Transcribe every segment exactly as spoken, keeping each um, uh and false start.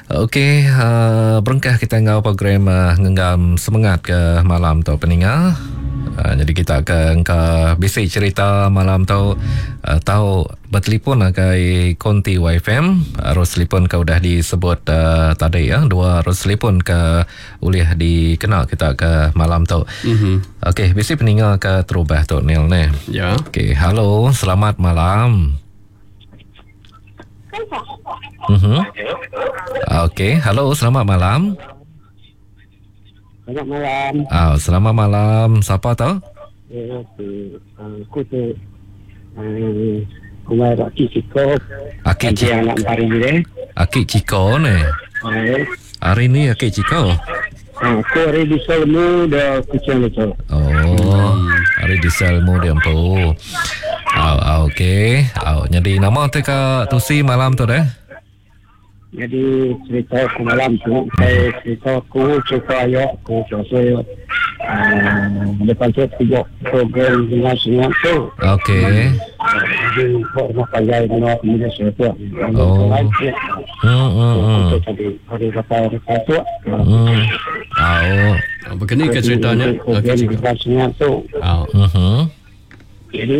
Okey, uh, berengkah kita ngau program uh, ngenggam semangat ke malam tu peninggal. Uh, jadi kita akan ke basic cerita malam tu uh, tahu bertelefon ke Konti Y F M. Arus telefon kau dah disebut uh, tadi ya, dua arus telefon ke boleh dikenal kita ke malam tu. Mm-hmm. Okey, basic peninggal ke terubah tu Nil ni. Ya. Okey, halo, selamat malam. Mhm. Okey, halo, selamat malam. Selamat malam. Ah, selamat malam. Siapa tu? Ya, aku tu Kumai Aki Ciko. Aki Ciko. Anak hari ni. Aki Ciko ni. Hari ni Aki Ciko. Aku hari di Selmu dah kucing itu. Oh, hari di Selmu dia empu. Ah, okey. Ah, jadi nama tu ke Tusi malam tu dah? Jadi cerita aku malam tu, saya cerita aku, cerita ayah aku, cerita saya. Lepas tu tiga program dengan semua tu. Okey. Jadi kau nak pakai dengan kemudian saya tu. Oh. Hmm, hmm, hmm. Jadi hari kata hari tu. Hmm. Oh. Apa kini ke ceritanya? Program dengan semua tu. Oh. Mhm. Jadi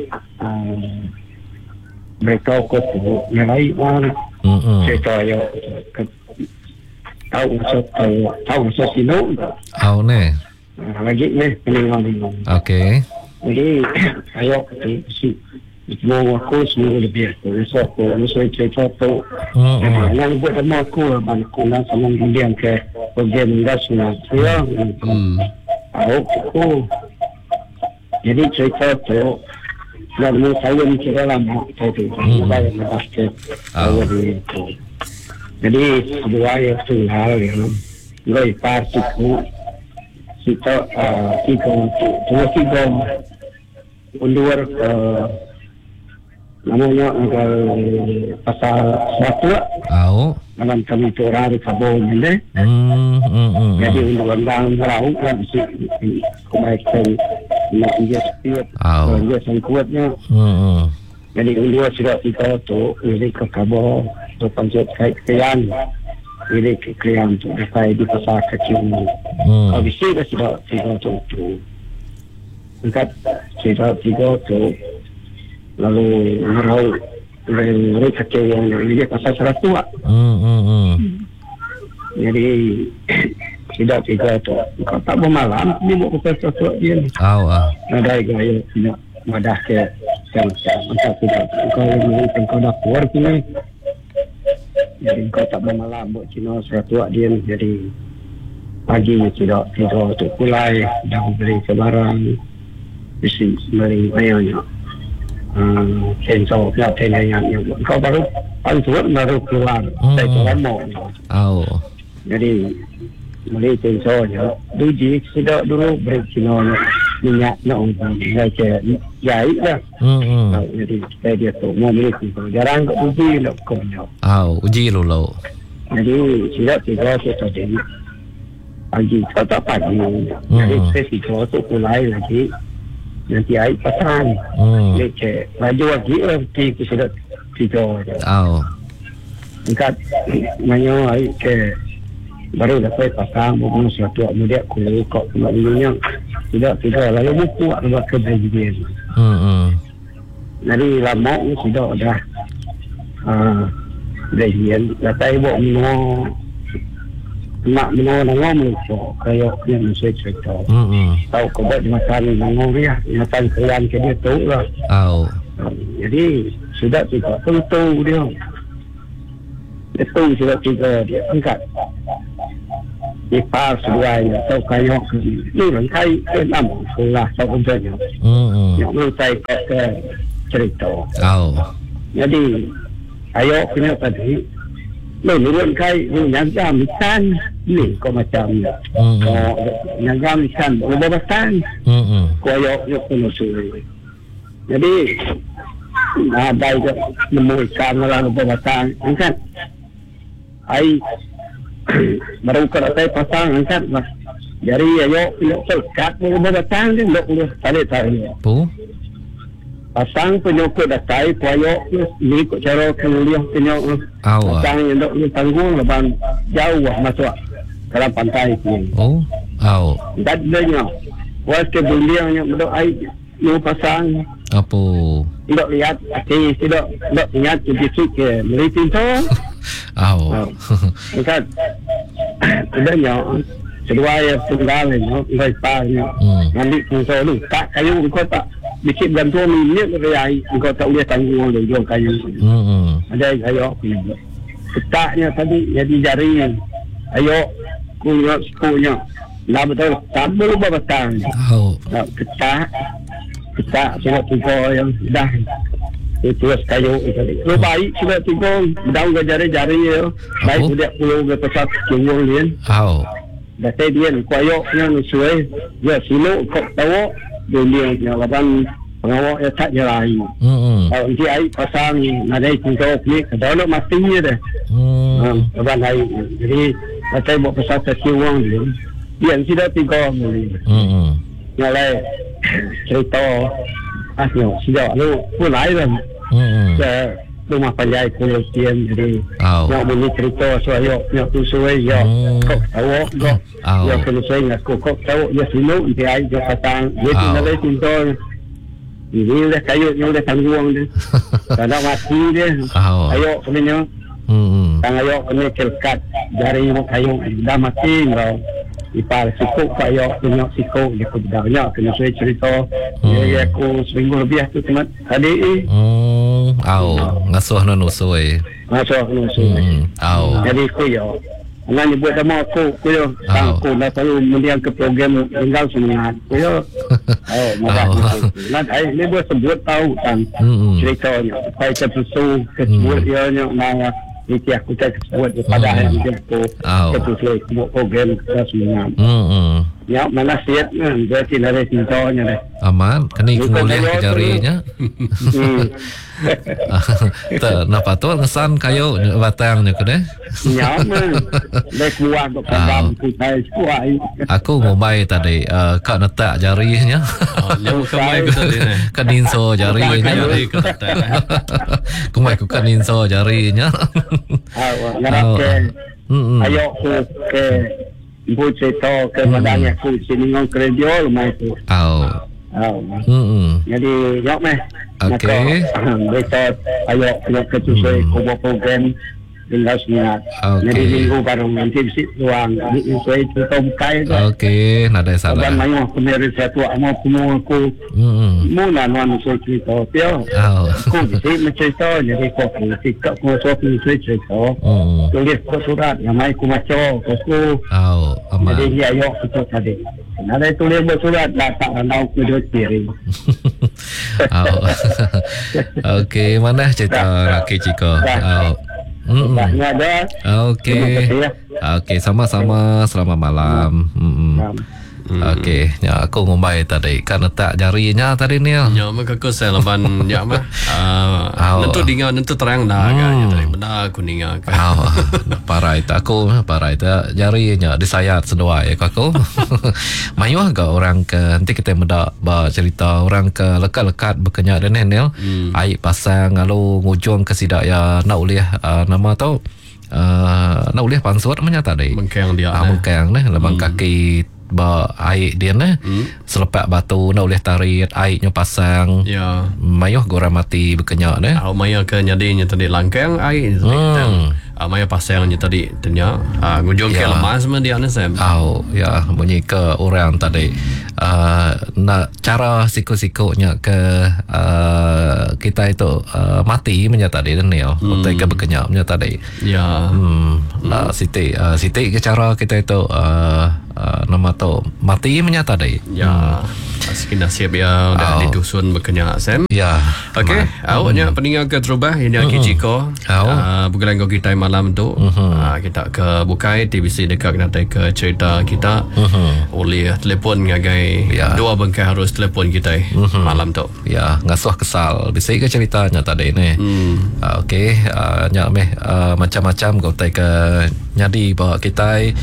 mereka aku tu yang lain mana. Hmm. Cerita ayah tahu usah tahu tahu usah sino. Oh ni. Lagi ni pening-pening. Okey. Jadi ayah tu si semua aku semua lebih aku usah aku usah cerita tu. Hmm. Yang buat sama aku aku nak sama kemudian ke program nasional. Ya. Hmm. Tahu aku. Jadi cerita tu lalu saya mikir lama itu saya membahas itu. Jadi dua ayat tu hal yang lebih partiku kita kita dua tiga undur namanya pasal satu Oh. dalam kami tu orang kabel ni. Hmm. Hmm. Jadi undang-undang berlaku kan si kebaikan nak dia setiap Oh. dia sangkutnya. Hmm. Jadi undang sudah kita tu ini ke kabel tu panjat kait kian ini ke kian tu sampai di pasar kecil ni. Hmm. Habis itu sudah tiga tu tu. Dekat sudah tiga tu lalu merau mereka kecil yang dia pasar seratus. Hmm. Hmm. Jadi tidak tiga tu. Kau tak bermalam ni buat pasal sesuatu dia. Oh. Ah. Ada gaya tidak madah ke yang macam tidak. Kau yang kau dah keluar sini. Jadi kau tak bermalam buat Cina sesuatu dia. Jadi pagi tidak tidur tu kulai dah beli sebarang. Bisi beli banyak. Hmm, sensor pula yang yang kau baru paling baru keluar. Saya tak lama. Oh. Jadi boleh sensornya duji sudah dulu break Cina minyak nak untuk baca jahit lah. Hmm. Jadi saya dia tu mau beli tu jarang kat uji nak kau. Oh, uji dulu. Jadi tidak tiga tu tadi pagi tak pagi. Jadi saya tiga tu mulai lagi nanti air pasang. Hmm. Jadi laju lagi nanti sudah tiga. Oh. Dekat banyak air ke baru dapat pasang bukan sesuatu kemudian aku kok maknanya tidak tidak lalu buku buat kebaikan. Hmm. Jadi lama ni sudah dah ah kebaikan datai buat minum nak minum dengan lupa kayak yang saya cerita. Hmm. Tahu kau buat makan dengan dia makan kalian ke dia tu lah. Oh. Jadi sudah tidak tentu dia. Itu sudah tiga dia angkat. Ipar semuanya atau kayak ni lengkai ke enam sekolah atau ujiannya. Hmm. Yang mulai ke cerita. Oh. Jadi ayo punya tadi lo lengkai ni nyagam ikan ni kau macam ni. Hmm. Nyagam ikan berbatan. Hmm. Kau ayo yo punya suruh. Jadi ada juga nemu ikan malah berbatan kan. Ai baru kalau saya pasang angkat lah. Jadi ayo pilih terkat berbatan dia lok dia tarik tarik. Pu? pasang penyokot datai poyok ni ikut cara kuliah penyok Awak. pasang yang dok ni tanggung lepas jauh lah masuk dalam pantai ni. Oh. Au. Dan dia was ke buliangnya dok air ni pasang Apa? dok lihat hati dok dok ingat sedikit ke melihat tu. Au. Kan dia nyo kedua ya tunggal ni ngai pa ni nanti pun tu tak kayu kau tak dikit gantung minit raya kau tak boleh tanggung dia jual kayu. Hmm. Ada kayu ketaknya tadi jadi jari ayo kunyok kunyok lah betul tak perlu batang Au. ketak ketak sudah tiga yang dah itu kayu itu lu baik sudah tiga daun ke jari-jari ya baik sudah pulau ke pesat jumur lian Au. dah dia koyoknya sesuai ya silo kok tahu dia dia lawan pengawal ya tak jalan. Hmm. Kalau nanti air pasang ada tinggal ni kalau matinya dah. Hmm. Lawan air jadi saya buat pesat siwang dia dia tidak tinggal ni. Hmm. Nyalai cerita asnya sudah lu pun air lah. Hmm. Saya rumah panjai kemudian jadi Au. nak bunyi cerita soal nak tu suai ya kok tahu kok Au. ya kalau saya nak kok tahu ya sino itu air dia pasang dia Au. tinggal tinggal ini udah kayu ni udah tanggung dia kalau mati dia Au. ayo sebenarnya Hmm. tang ayo kena kelkat dari kayu dah mati kalau ipar sikuk kayu punya sikuk dia pun dah banyak kena saya cerita dia aku seminggu lebih tu teman tadi Hmm. Au. Ngasuh nu nusui. masuk kena saya Hmm. Au. jadi aku ya Ngan buat sama aku aku ya aku nak tahu kemudian ke program tinggal semangat aku ya oh makasih nak ai ni buat sebut tahu kan ceritanya supaya tersusu kesebut dia nya nak iki aku tak sebut pada hari ini aku tersusu buat program semangat Hmm. ya mana siap kan dia tidak ada ceritanya deh Aman, kini kemulian ke jarinya. Tak, napa tu ngesan kayu batangnya ke deh? Ya, man. Lek buat pendam kita kuai. Aku ngomai tadi, uh, kak netak jarinya. Oh, yang kemai ke tadi ni. Kan ninso jarinya. Jari ke netak. Kumai ku kan ninso jarinya. Ah, ngarap ayo ku ke ibu cerita ke madangnya ku sini ngong krediol mai tu. Au. Oh. Hmm. Jadi, yok meh. Okey. Besok ayo nak ketusai ku buat program tinggal semangat. Okey. Jadi minggu baru nanti bisi ruang ni saya cerita bukai tu. Okey, nada salah. Dan mayu aku meri satu amal semua aku. Hmm. Mula nuan saya cerita dia. Au. Aku mesti mencerita jadi kau sikap kau suatu cerita. Hmm. Tulis kau surat yang mai ku maco aku. Au, aman. Jadi dia ayo kita tadi. Ada tulis bersurat dah tak tahu ku dia kiri. Au. Okey, mana cerita laki Ciko? Au. Hmm. Banyak dah. Okey. Okey, sama-sama. Selamat malam. Hmm. Okey, ya aku ngombai tadi kan letak jarinya tadi ni. Ya, maka aku saya leban ya mah. Ah, nentu dengar nentu terang dah kan. Ya tadi benar aku dengar kan. Oh, parai tak aku, parai tak jarinya disayat sedua ya aku. Mayu agak orang ke nanti kita mendak ba cerita orang ke lekat-lekat berkenyak dan nenel. Hmm. Ai pasang lalu ngujung ke sidak ya nak ulih uh, nama tau. Uh, nak ulih pansut menyata dai. Mengkang dia. Ah, mengkang nah lebang hmm. kaki ba air dia nah hmm. selepak batu nak boleh tarik airnya pasang ya mayuh gora mati berkenyak nah au maya ke nyadinya tadi langkang air hmm. ah maya pasangnya tadi tanya ah ngujung ke lemas men dia nasem au ya bunyi ke orang tadi uh, nak cara siku-sikunya ke uh, kita itu uh, mati menyata tadi dan ya utai ke berkenyak menyata tadi ya hmm lah siti uh, siti ke cara kita itu uh, uh, nama tu mati menyata dai. Ya. Sekian siap ya udah di dusun berkenyak Sam. Ya. Okey, awaknya peninggal ke terubah ini Aki Ciko. Ah bukan kau kita malam tu. Ah kita ke bukai T V C dekat nanti ke cerita kita. Oleh telefon ngagai dua bengkai harus telefon kita malam tu. Ya, ngasuh kesal. Bisa ke ceritanya tadi ni. Okey, nyak meh macam-macam kau tai ke nyadi bawa kita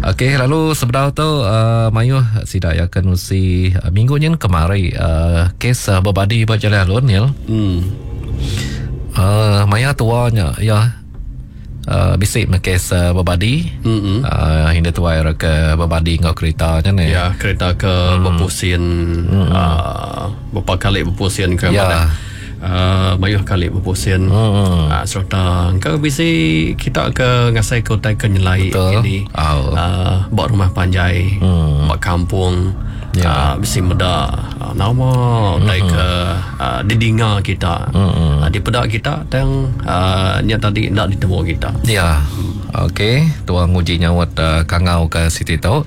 Okey, lalu sebenar tu uh, Mayuh sidak ya kenusi uh, minggu ni kemari uh, kes uh, berbadi berjalan alun Nil. Hmm. Uh, Maya tuanya ya uh, bisik kes uh, berbadi. Hmm. Uh, hindi tuai ke berbadi ngau kereta ni. Ya, kereta ke hmm. berpusing hmm. uh, beberapa kali berpusing ke ya. Mana. Uh, mayuh kali berpusing hmm. uh, serta kau bisa kita ke ngasai kota ke nyelai ini oh. uh, buat rumah panjai hmm. buat kampung ya. uh, bisa muda uh, nama utai hmm. ke uh, didinga kita hmm. uh, di pedak kita dan uh, niat tadi nak ditemu kita ya. Okey, tuang uji nyawat uh, kangau ke Siti tau.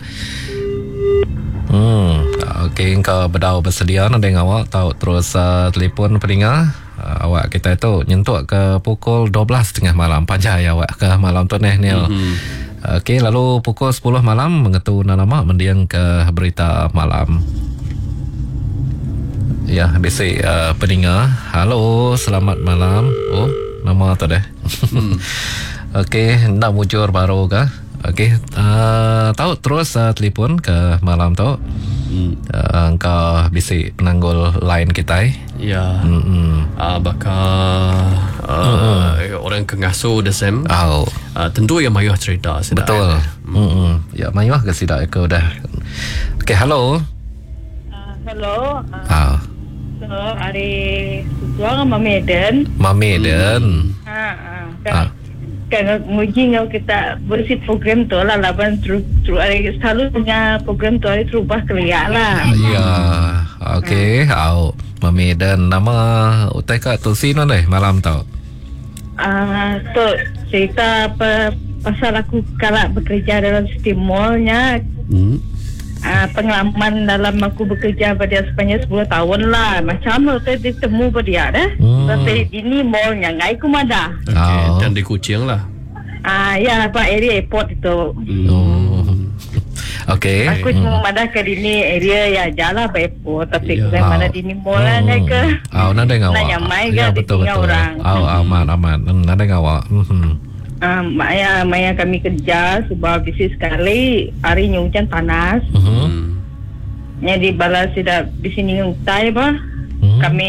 Hmm, okey, engkau berdau bersedia nak dengan awak tahu terus uh, telefon peninga uh, awak kita itu nyentuk ke pukul dua belas tengah malam panjai awak ke malam tu neh Nil. Mm-hmm. Okey, lalu pukul sepuluh malam mengetu nama mendiang ke berita malam. Ya, bisik uh, peninga. Halo, selamat malam. Oh, nama tu deh. Mm. Okey, nak mujur baru ke? Okey, uh, tahu terus uh, telefon ke malam tu. Hmm. Uh, engkau bisik penanggul line kita. Ya. Hmm. Uh, bakal uh, hmm. orang kengasuh desem. Oh. Uh, tentu yang Mayuh cerita. Betul. Hmm. Hmm. Ya, Mayuh ke sidak aku dah. Okey, hello. Uh, hello. Uh, oh. So, hari Susuang Mameden. Mameden. Hmm. Ha, uh, kan. Ah. Kan nguji ngau kita bersih program tu lah laban terus terus hari selalu punya program tu hari terubah keliak lah. Ya, okey. Au, Mameden nama utai kat tu sino deh malam tau. Ah, tu cerita apa pasal aku kala bekerja dalam sistem mallnya. Hmm. Uh, pengalaman dalam aku bekerja pada sepanjang sepuluh tahun lah. Macam tu ditemu pada dia dah. Hmm. Sampai ini mallnya ngai kumada. Okay. Oh. Dan di Kuching lah. Ah, uh, ya apa area airport itu. Hmm. Oh. Okey. Aku cuma hmm. ada ke dini area ya jalan airport tapi yeah. Saya mana dini mall lah hmm. ke. Oh, nada ngawak. Nanya mai ya, ke betul betul. Orang. Oh, aman aman. Nada ngawak. Hmm. Uh, Maya, Maya kami kerja sebuah bisnis sekali harinya hujan panas. Uh-huh. Jadi balas tidak di sini utai bah. Uh-huh. Kami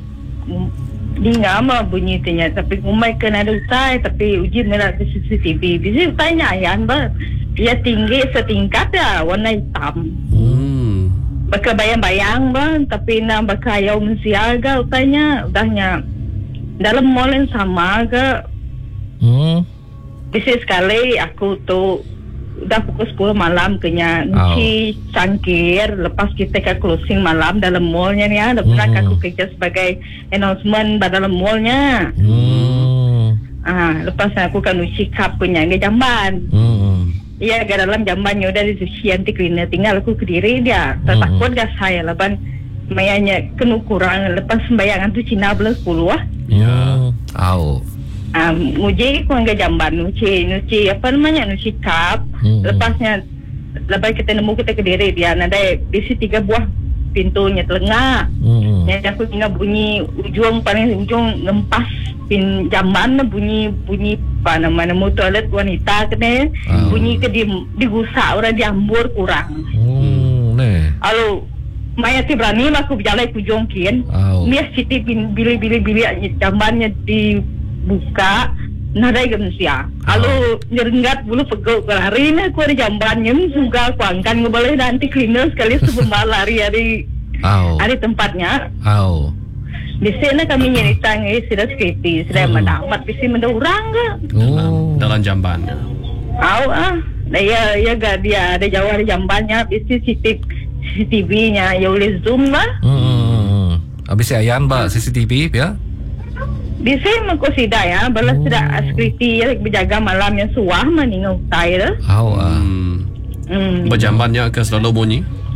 di ngama bunyi tanya tapi umai kena ada utai tapi uji merah ke C C T V. Bisnis utainya ayan bah. Dia tinggi setingkat ya warna hitam. Hmm. Baka bayang-bayang bah tapi nak baka ayau mensiaga utainya udahnya dalam mall yang sama ke. Hmm. Bisa sekali aku tu udah pukul sepuluh malam kena nuci oh. cangkir lepas kita ke closing malam dalam mallnya ni ya. Lepas hmm. aku kerja sebagai announcement dalam mallnya. Hmm. Ah, lepas aku kan nuci cup punya ke jamban. Hmm. Iya ke dalam jambannya udah disuci anti cleaner tinggal aku ke diri dia. Tak hmm. takut dah saya lepas mayanya kena kurang lepas sembayangan tu Cina belas puluh ah. Ya. Oh. Um, uji aku angkat jamban nuci nuci apa namanya nuci cup hmm. lepasnya lepas kita nemu kita ke diri dia ada isi tiga buah pintunya telengah hmm. Jadi aku tinggal bunyi ujung paling ujung ngempas pin jamban bunyi bunyi apa nama nemu toilet wanita kena oh. Bunyi ke di digusak orang diambur kurang hmm, ne. Lalu Maya ti berani aku berjalan ke jongkin oh. Dia siti bili-bili-bili jambannya di buka nadai gemsia. Lalu nyeringat bulu pegau kelari ni aku ada jambannya juga aku angkat ngebalai nanti cleaner sekali sebelum lari hari oh. hari tempatnya. Oh. Di sana kami nyerita ngai sudah skripsi sudah hmm. mendapat visi menda orang ke. Oh. Dalam jambannya. Au ah. Ya ya gak dia ada jauh ada jambannya visi C C T V-nya ya boleh zoom lah. Hmm. Habis ayan ba C C T V ya? Bisa mengkonsida ya, balas oh. Tidak security yang berjaga malam yang suah meninggal tair. Oh, ah. Hmm. Hmm. Berjambannya ke selalu bunyi?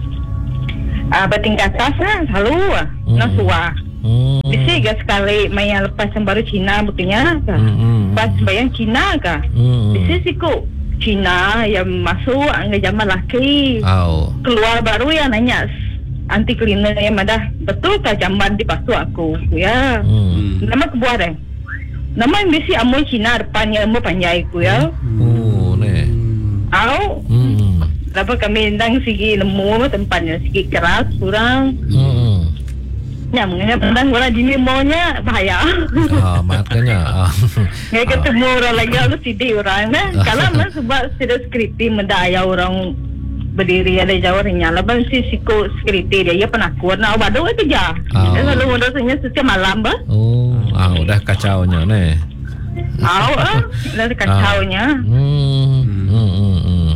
Ah, bertingkat atas lah, selalu ah, hmm. nak suah. Hmm. Bisa gak sekali main lepas yang baru Cina buktinya kah? Hmm. Pas bayang Cina kah? Hmm. Bisa sih kok Cina yang masuk angkat zaman laki. Oh. Keluar baru ya nanya. Anti cleaner yang ada betul ke jamban di pasu aku ya. Hmm. Nama kebuah deh. Nama yang bisi amoy Cina depannya amoy panjai ku ya. Oh, ne. Au. Hmm. Lepas kami nang segi lemu tempatnya segi keras kurang. Hmm. Ya, mengenai pandang orang jenis maunya bahaya. Ah, makanya. Nggak ketemu orang lagi harus tidur orang kan. Kalau mas sebab sudah skripti mendaya orang berdiri ada jauh ringan. Lepas si siko skripti dia, dia penakut. Nah, baru kerja. Dia selalu rasanya setiap malam bah. Oh, ah, udah kacaunya nih. Oh, ah, udah kacaunya. Hmm, hmm, hmm, hmm.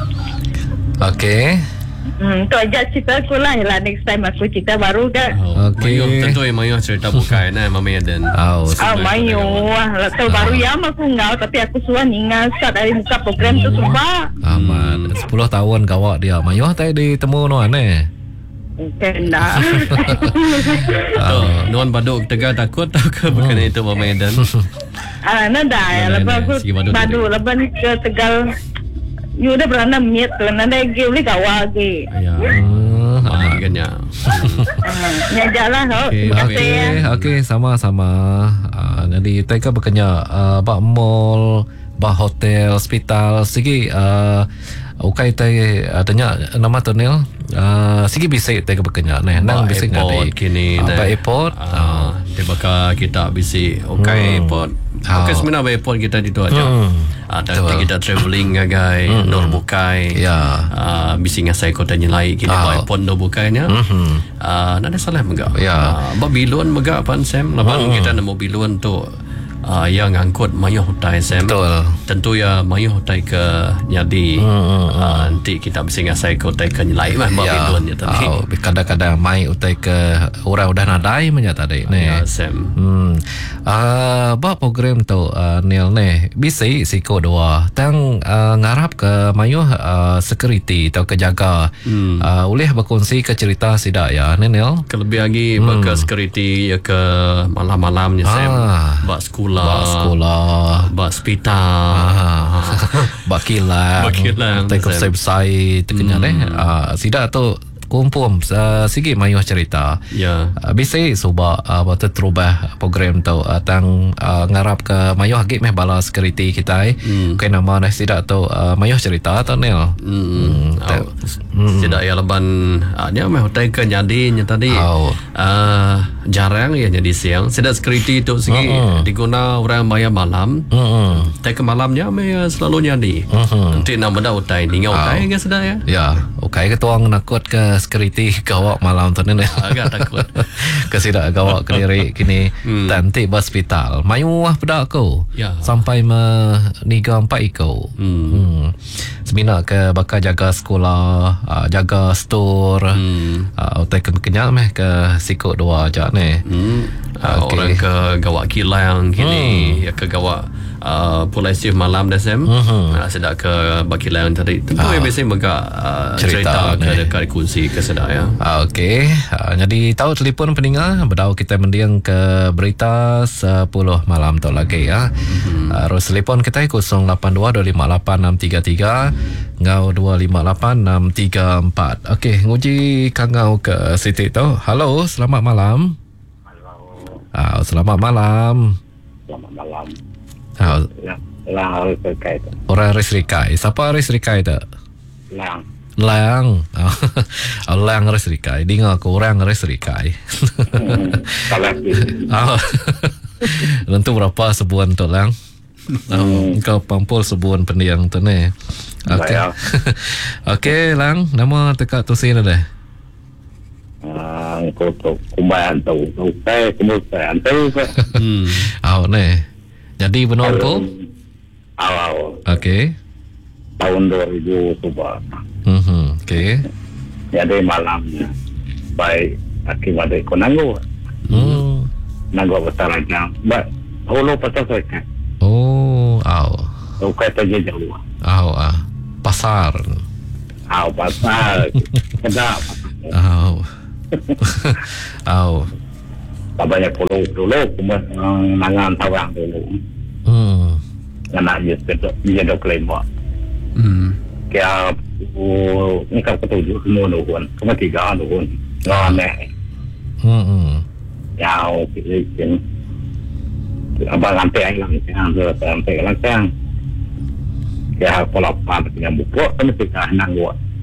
Okey. Hmm, tu aja cerita aku lah. Yalah, next time aku cerita baru kan. Oh, Okey. Mayu, tentu yang Mayu cerita bukan nah Mama Eden. Oh, Ah, mayu. Lepas baru ya aku enggak, tapi aku suah ningal start dari muka program tu sumpah. amat. sepuluh tahun gawak dia. Mayuh tadi ditemu no aneh. Kena. Oh, nuan baduk tegar takut tau ke bukan itu Mama Eden. Ah, nada ya. Nada, Lepas nada. aku Sige, badut badu, tadi. lepas ni ke Tegal. You dah pernah miet ke, nada lagi boleh kawal ke. Ya. Hmm, Ah, ganya. Nyajak lah. Okey, Terima kasih Okey, ya. okey, sama-sama. Uh, jadi mereka bekerja uh, bak mall, bak hotel, hospital, segi uh, ukai tai adanya nama tu Nil. Uh, segi bisa mereka bekerja nih. Nang bisa airport ngadi. kini Uh, dah. bak airport. Ah, dia bakal kita bisi okay airport. Ah. Okay sebenarnya airport kita di tu aja. Hmm. Ah, dan kita travelling ngagai Nur bukai. Ya. Ah, bisi ngasai kota nyelai kini Ah. airport Nur bukainya. Mhm. Ah, nak ada salah enggak? Ya. Ah, ba bilun megak pan Sam. Lapan kita nak mau bilun tu ah, yang ngangkut mayuh hutai Sam. Betul. Tentu ya mayuh hutai ke nyadi. Ah, nanti kita bisi ngasai kota ke nyelai mah ba bilun ya tadi. Oh, kadang-kadang mai utai ke orang udah nadai menyata tadi nih. Ya Sam. Hmm. Uh, ba program tu uh, Nil ni bisa siko dua tang uh, ngarap ke mayuh uh, security atau kejaga Hmm. uh, boleh berkongsi ke cerita sidak ya ni Nil. Kelebih lagi hmm. ke security ya ke malam-malamnya Sam. Ah. Bak sekolah. Ba sekolah, Bak hospital. ah, ba kilang, Ba kilang, tak Sam. besar-besar tekenya Hmm. ni. Uh, sidak tu kumpul uh, sikit mayuh cerita. Ya. Uh, bisa sebab uh, waktu terubah program tu uh, tang uh, ngarap ke mayuh agak meh bala security kita eh. Hmm. Kena nama dah tidak tu uh, mayuh cerita tu Nil. Hmm. tak- Oh. Tidak ya leban ah, nya meh hotel ke nyadi nya tadi. Oh. Ah, jarang ya jadi siang. Sedang security tu segi Mm-mm. diguna orang bayar malam. Hmm. Tak ke malamnya meh selalu nyadi. Hmm. Nanti nak benda utai ningau utai ke sedang ya. Ya, okay ke tuang nakut ke security gawak malam tu Nil. Agak takut. Kesidak gawak kelirik kini Hmm. tanti hospital. Mayuh pedak ko. Ya. Sampai me niga empat iko. Hmm. Hmm. Semina ke bakal jaga sekolah, uh, jaga store. Hmm. Uh, utai ke kenyal meh ke sikut dua aja ni. Hmm. Uh, Okey. Orang ke gawak kilang kini ya ke gawak uh, polisi malam dah Sam. Mhm. Uh, sedap ke bakilang tadi. Tentu Ah. yang biasa megak uh, Cerita cerita, ni. ke dekat kunci ke sedap ya. Ah, Okey, uh, jadi tahu telefon pendengar berdau kita mendiang ke berita sepuluh malam tu lagi ya. Mm-hmm. Uh, terus telefon kita kosong lapan dua dua lima lapan enam tiga tiga ngau dua lima lapan enam tiga empat. Okey, nguji kangau ke Siti tu. Halo, selamat malam. Ah, selamat malam. Selamat malam. Ah, Lang, lang harus terkait. orang Resrikai. Siapa Resrikai tu? Lang. Lang. Oh, Lang Resrikai. Dengar aku orang Resrikai. Hmm, Kalau Ah, tentu berapa sebulan tu Lang? Um, kau pampul sebulan pendiang tu ni. Okey. Saya. Okey Lang, nama tekak tu sini deh. kau tu kumbayan tu, tu teh kemudian tu. Hmm. Oh ni. Jadi benar ko? Awal Okey. tahun dua ribu coba. Mhm. Okey. Jadi malamnya baik akibat ikut nanggu. Hmm. Nanggu besar aja. Ba, hulu pasal saya. Oh, au. Tu kata je jauh. Au ah. Pasar. Aw pasal. Kedap. Au. Au. Tak banyak pulau dulu, cuma nangan tawang dulu. Hmm. Anak je sedok, dia dok lembak. Hmm. Kaya ni kau ketujuh semua nuhun, cuma tiga nuhun. Nganeh. Hmm. Yau bikin. Abang lantai lang, yang tu lantai lang sang. Kaya kalau pan punya buku, kan mesti kah nang buat.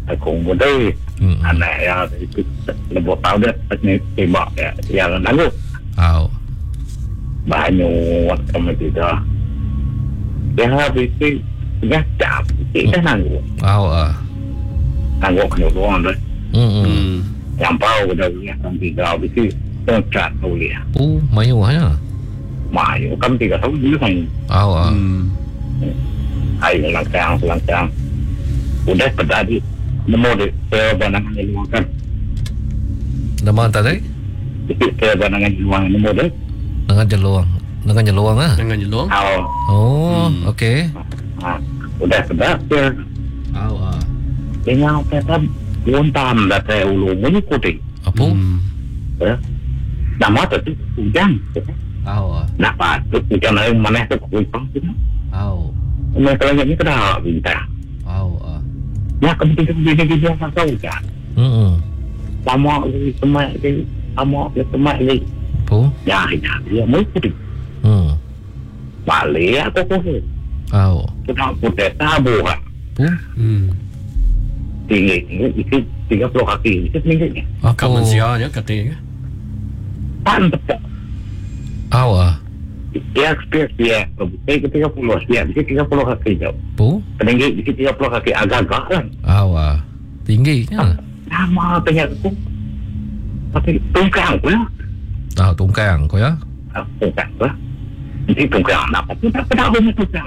aku mudah anak ya itu lebih tahu dia ni tembak ya yang lalu Au. banyak kami tidak dia habis itu dia cap kita nanggu Au ah. nanggu kena luang dah Hmm. yang bau dah ni kami tidak habis itu tercat boleh Oh, mayu hanya. mayu kami tidak tahu dulu kan Au ah. ayo langkang langkang udah terjadi nemu di kebanangan di luar kan Nama tadi? di kebanangan di luar nemu deh Dengan jeluang. Dengan jeluang ah. Dengan jelung. Au, Oh, okey. ah, udah terjadi Au ah. dengan kita lontam dah saya ulu mengikuti Apa? ya nama tu hujan Au ah. nak patut hujan yang mana tu kuipang tu Au. mereka lagi ni kena bintang Au ah. ya kemudian dia dia dia tak tahu hujan Hmm. sama di tempat di sama di tempat di Apa? ya dia mengikuti Hmm. balik aku kau Au. kita putih tabu kan Apa? tinggi tinggi itu tiga puluh kaki itu tingginya Apa? Kamu sianya katanya. tan betul Au ah. dia expert dia betul tiga puluh dia itu tiga puluh kaki jauh Apa? tinggi itu tiga puluh kaki agak-agak kan Au ah. Tingginya. nama tanya aku tapi tungkang ya Ah, tungkang kau ya? tungkang ya jadi tungkang dapat kita pernah punya tungkang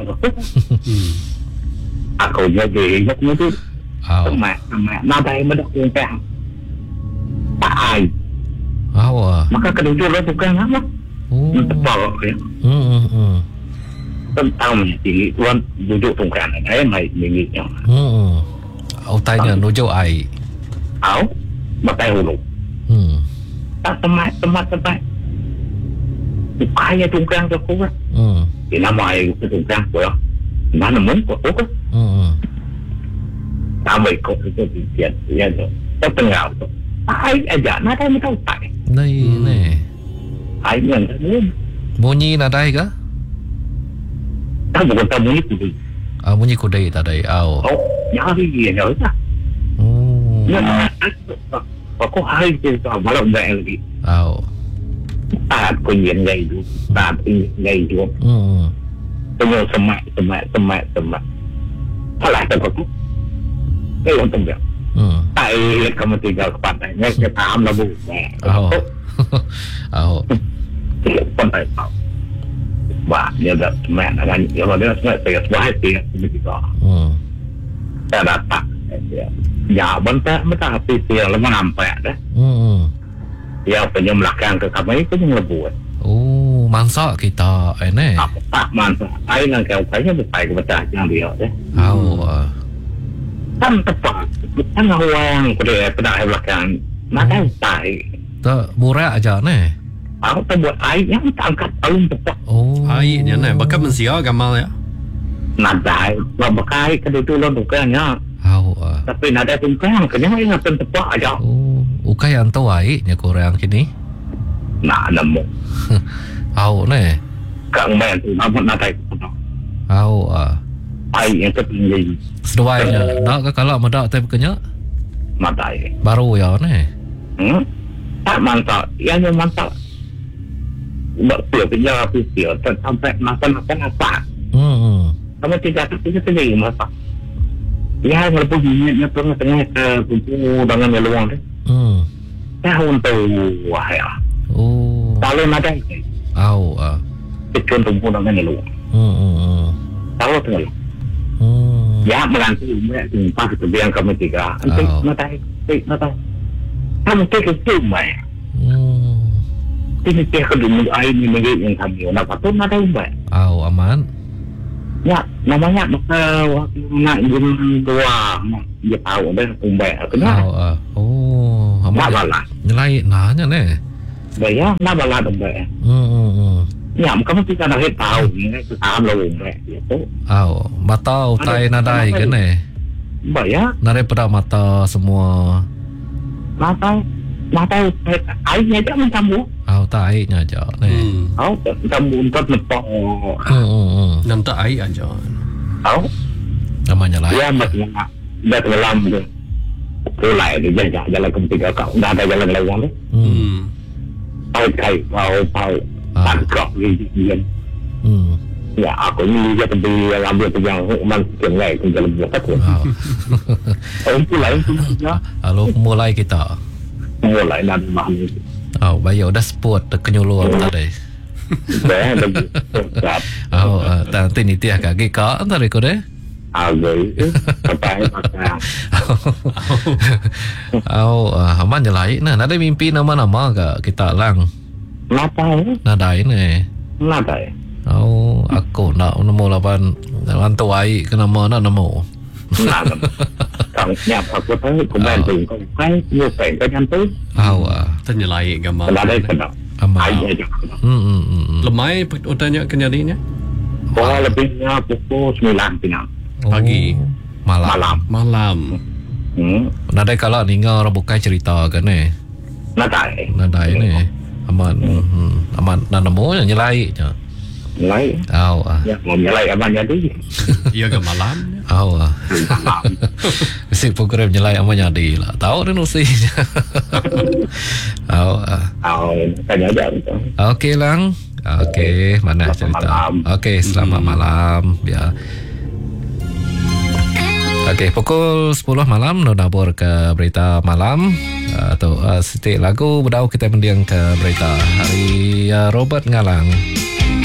aku jadi ingat itu Au. teman teman nada yang mendak tungkang tak ai Au ah. maka kedua tungkang apa Oh. tebal ya Hmm hmm hmm. tentang jadi tuan duduk tungkang ini mai minitnya Hmm. Au tanya nuju ai. au matai hulu Hmm. tak teman teman teman kaya tungkang tu aku Hmm. thì năm ngoài cái tùng trang của nó là muốn của tốt á Hmm. tao mày có cái tiền tiền thì anh rồi tao từng ngào rồi ai aja nó đây mới tao tại Nei ni. ai nhận cái muốn Bunyi nadai ke? tao bukan tao muốn cái gì Ah, bunyi kudai tadi. Au. không nhớ cái gì nhớ ta Oh. nhưng mà và có hai cái tao mà làm mẹ gì Au. ta có nhìn ngày được ta thì ngày được Hmm. tôi nhớ sớm mẹ sớm mẹ sớm mẹ sớm mẹ phải lại tao có cái lòng tâm việc Hmm. tại kamu tinggal ke pantai nya kita am labu Au. Au. pantai tau wah dia dah main dengan dia dia semua saya semua dia begitu Hmm. saya datang ya bentar bentar habis dia lama nampak dah Hmm. dia penyemlahkan ke kami itu yang lebuat Oh, mansak kita ini. apa tak mantap air yang kau kayaknya berpai ke betul yang dia deh Au. ah. kan tepat kan orang pada pada air belakang maka tai Tak murah aja ni. aku tak buat air yang tak angkat tahun tepat Oh. Ai ni nah, bakal mensia gamal ya. nadai berbakai kedudukan bukannya Au. ah. tapi nada tungkang kena yang akan tepat aja Oh, ukai yang tahu ai nya korang kini. nah nemu Au ni. kang main tu nama nada itu Au. ah. air yang tertinggi Seduai nya. Dak ke kalau medak tapi kenya nadai baru ya ni. hmm tak mantap yang yang mantap betul punya pikir sampai makan-makan apa Hmm. kamu tidak itu sendiri masak ya walaupun ini tengah-tengah ke kumpul dengan yang luang tu Hmm. tahun tu wah ya Oh. kalau nada Au. ah. itu kumpul dengan yang luang Hmm. hmm, hmm. tahu tu Hmm. ya melanti umur pas itu yang kami tiga nanti Oh. nada nada kamu take itu mai Hmm. ini dia kedua air ni negeri yang kami nak tu nada umur Au aman. ya namanya maka waktu nak jam dua dia tahu dah umur kenapa Au. ah. Oh, nak aman. balas Nyelai nanya ni. bayar nak balas umur Hmm. hmm, hmm. ya kamu tidak nak tahu ni itu tahu lah umur itu Au, mata utai nadai ke ni? bayar Nare pada mata semua. mata mata airnya dia mencampur Au tai nya aja ni. Hmm. tahu mencampur untuk nepok Hmm. hmm, hmm. Nam tak ai aja. tahu Namanya lain. dia macam dah dalam tu Pulai tu jalan jalan ketiga kau dah ada jalan lewat tu. Hmm. Pau kai pau pau tangkap dia. Hmm. Ya aku ni dia pergi ambil tu yang man kengai tu jalan buat aku. Oh pulai tu ya. Halo mulai kita. Mulai dan mahal. Oh, bayar dah sport kenyuluan tadi. Dah lagi. Oh, nanti ni tiah kaki kak antara kau deh. Agak apa apa. Oh, aman jelai. Nah, ada mimpi nama-nama ke kita lang. Nata Nada ini. Nata Oh, aku nak nemu lapan lantu ai ke nama nak nemu. Nata Kang nyap aku tahu komen tu kau kai nhiều phải cái nhắn tới. Oh, ah. Tanya lain gambar. Ada kena. Aman. Ai aja. Hmm, hmm, hmm. Lemai utanya kenyalinya Kau lebihnya pukul sembilan pinang. pagi. Malam. Malam. Malam. Hmm. Nada kalau ningal orang bukai cerita kan eh. Nata Nada ini. Aman. Hmm. Aman. Nak nemu yang nyelai. Lai. Oh, ah. Ya, mau nyalai apa jadi? Iya ke malam. Oh, ah. Si program nyelai aman jadi lah. Tahu dan usi. Oh, ah. Oh, tanya aja gitu. Okey lang. Okey, mana Selamat cerita? malam. Okey, selamat hmm. malam. Ya. Okey, pukul sepuluh malam nak nabur ke berita malam atau uh, setik lagu berdau kita mendiang ke berita hari uh, Robert Ngalang.